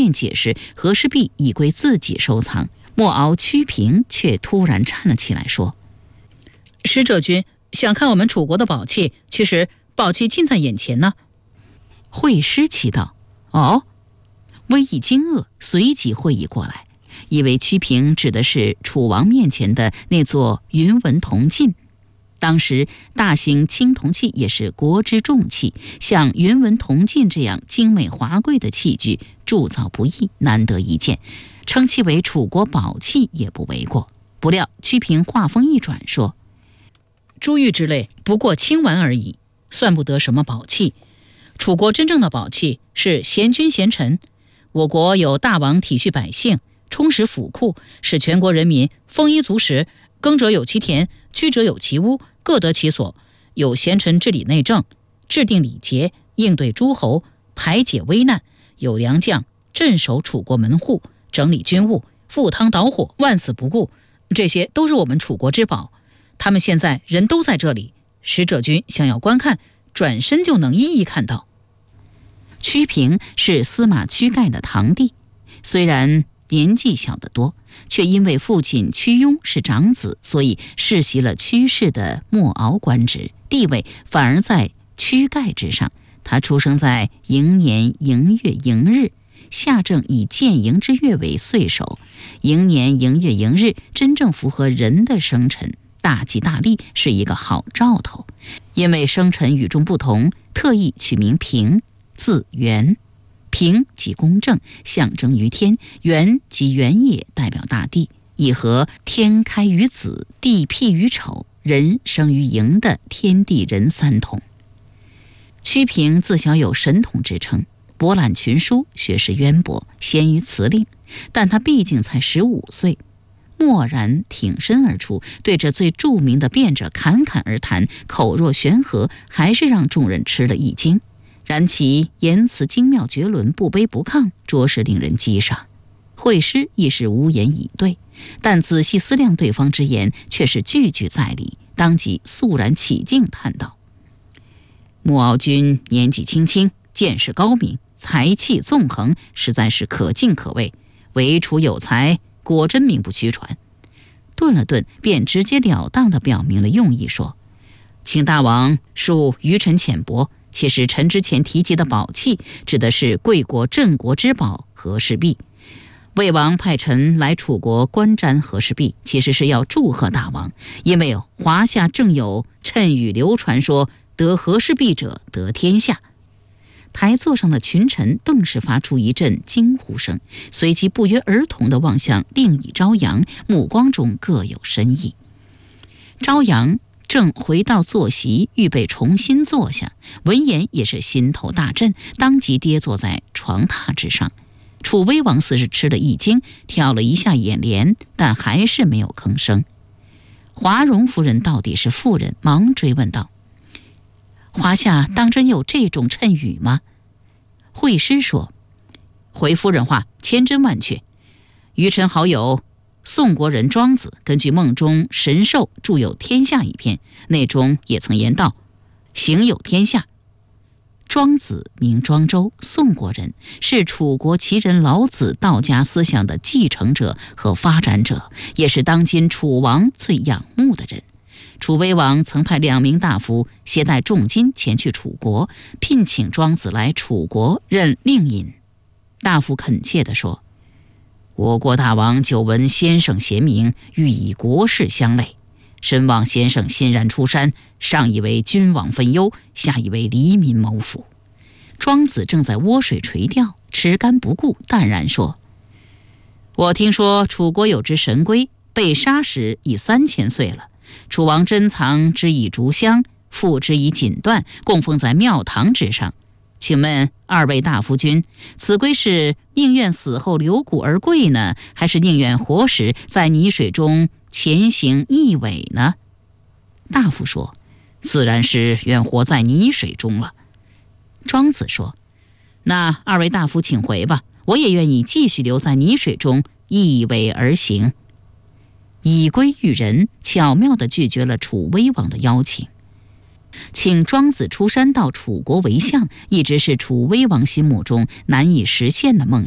面解释和氏璧已归自己收藏。莫敖屈平却突然站了起来说： 使者君想看我们楚国的宝器，其实宝器近在眼前呢。 会师奇道：哦。微一惊愕，随即会意过来，以为屈平指的是楚王面前的那座云纹铜镜。当时大型青铜器也是国之重器，像云纹铜镜这样精美华贵的器具铸造不易，难得一见，称其为楚国宝器也不为过。不料屈平话锋一转说： 珠玉之类不过轻玩而已，算不得什么宝器。楚国真正的宝器是贤君贤臣，我国有大王体恤百姓，充实府库，使全国人民丰衣足食，耕者有其田，居者有其屋，各得其所。有贤臣治理内政，制定礼节，应对诸侯，排解危难；有良将镇守楚国门户，整理军务，赴汤蹈火，万死不顾。这些都是我们楚国之宝，他们现在人都在这里，使者君想要观看，转身就能一一看到。 屈平是司马屈盖的堂弟，虽然年纪小得多，却因为父亲屈雍是长子，所以世袭了屈氏的莫敖官职，地位反而在屈盖之上。他出生在寅年寅月寅日，夏正以建寅之月为岁首。寅年寅月寅日真正符合人的生辰，大吉大利，是一个好兆头。因为生辰与众不同，特意取名平，字元。平即公正，象征于天；元即原野，代表大地，以和天开于子，地辟于丑，人生于寅的天地人三统。屈平自小有神童之称，博览群书，学识渊博，贤于辞令，但他毕竟才15岁，蓦然挺身而出，对着最著名的辩者侃侃而谈，口若悬河，还是让众人吃了一惊。然其言辞精妙绝伦，不卑不亢，着实令人激赏。会师亦是无言以对，但仔细思量对方之言，却是句句在理，当即肃然起敬，叹道：莫敖君年纪轻轻，见识高明，才气纵横，实在是可敬可畏，唯楚有才，果真名不虚传。顿了顿，便直截了当地表明了用意，说：请大王恕愚臣浅薄，其实臣之前提及的宝器，指的是贵国镇国之宝和氏璧。魏王派臣来楚国观瞻和氏璧，其实是要祝贺大王，因为华夏正有谶语流传说，得和氏璧者得天下。台座上的群臣顿时发出一阵惊呼声，随即不约而同地望向另一朝阳，目光中各有深意。朝阳正回到坐席，预备重新坐下，闻言也是心头大震，当即跌坐在床榻之上。楚威王似是吃了一惊，挑了一下眼帘，但还是没有吭声。华容夫人到底是妇人，忙追问道：华夏当真有这种谶语吗？会师说：回夫人话，千真万确。愚臣好友宋国人庄子根据梦中神兽著有《天下》一篇，内中也曾言道：行有天下。庄子名庄周，宋国人，是楚国奇人老子道家思想的继承者和发展者，也是当今楚王最仰慕的人。楚威王曾派2名大夫携带重金前去楚国，聘请庄子来楚国任令尹。大夫恳切地说：我国大王久闻先生贤明，欲以国事相累，深望先生欣然出山，上以为君王分忧，下以为黎民谋福。庄子正在涡水垂钓，持竿不顾，淡然说：我听说楚国有只神龟，被杀时已3000岁了，楚王珍藏之以竹香，附之以锦缎，供奉在庙堂之上。请问2位大夫君，此龟是宁愿死后留骨而跪呢，还是宁愿活时在泥水中前行一尾呢？大夫说：自然是愿活在泥水中了。庄子说：那2位大夫请回吧，我也愿意继续留在泥水中一尾而行。以龟喻人，巧妙地拒绝了楚威王的邀请。请庄子出山到楚国为相，一直是楚威王心目中难以实现的梦想。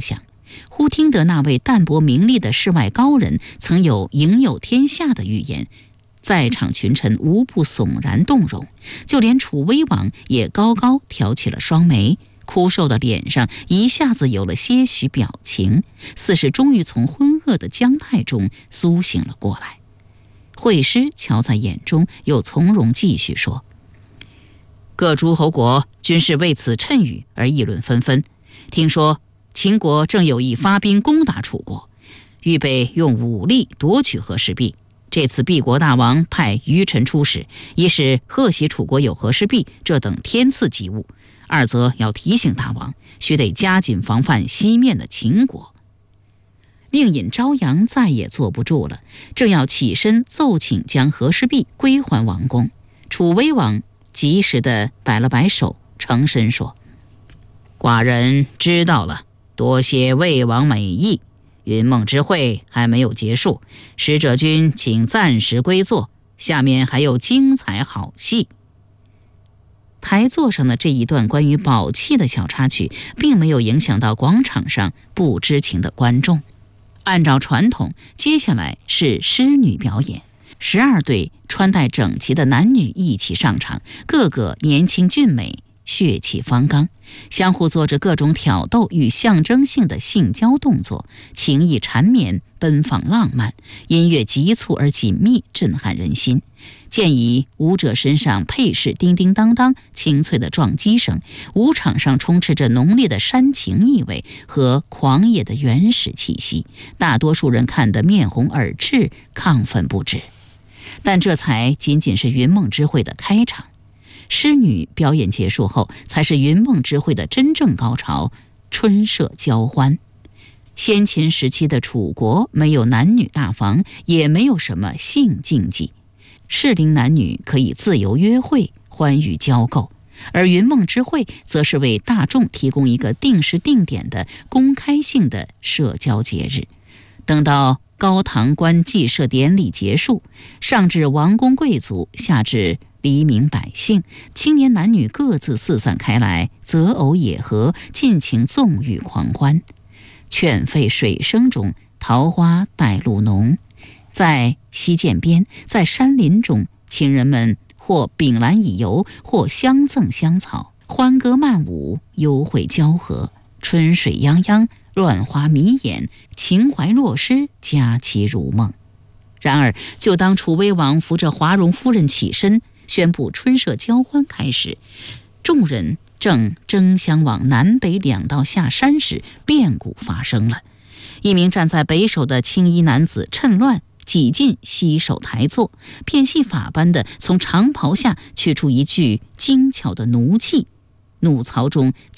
忽听得那位淡泊名利的世外高人曾有赢有天下的预言，在场群臣无不悚然动容，就连楚威王也高高挑起了双眉，枯瘦的脸上一下子有了些许表情，似是终于从昏噩的僵态中苏醒了过来。惠施瞧在眼中，又从容继续说：各诸侯国均是为此谶语而议论纷纷，听说秦国正有意发兵攻打楚国，预备用武力夺取和氏璧。这次敝国大王派余臣出使，一是贺喜楚国有和氏璧这等天赐吉物，二则要提醒大王，须得加紧防范西面的秦国。令尹朝阳再也坐不住了，正要起身奏请将和氏璧归还王宫，楚威王及时地摆了摆手，诚身说：寡人知道了，多谢魏王美意，云梦之会还没有结束，使者君请暂时归坐，下面还有精彩好戏。台座上的这一段关于宝器的小插曲，并没有影响到广场上不知情的观众。按照传统，接下来是狮女表演，12对穿戴整齐的男女一起上场，个个年轻俊美，血气方刚，相互做着各种挑逗与象征性的性交动作，情意缠绵，奔放浪漫，音乐急促而紧密，震撼人心。见以舞者身上配饰叮叮当当清脆的撞击声，舞场上充斥着浓烈的煽情意味和狂野的原始气息，大多数人看得面红耳赤，亢奋不止。但这才仅仅是云梦之会的开场，狮女表演结束后，才是云梦之会的真正高潮——春社交欢。先秦时期的楚国没有男女大房，也没有什么性禁忌，适龄男女可以自由约会，欢愉交媾，而云梦之会则是为大众提供一个定时定点的公开性的社交节日。等到高堂观祭社典礼结束，上至王公贵族，下至黎民百姓，青年男女各自四散开来，择偶野合，尽情纵欲狂欢。犬吠水声中，桃花带露浓。在溪涧边，在山林中，情人们或秉兰以游，或相赠香草，欢歌漫舞，幽会交合，春水泱泱，乱花迷眼，情怀若诗，佳期如梦。然而，就当楚威王扶着华容夫人起身，宣布春社交欢开始，众人正争相往南北两道下山时，变故发生了。一名站在北首的青衣男子趁乱挤进西首台座，变戏法般的从长袍下取出一具精巧的奴器，怒槽中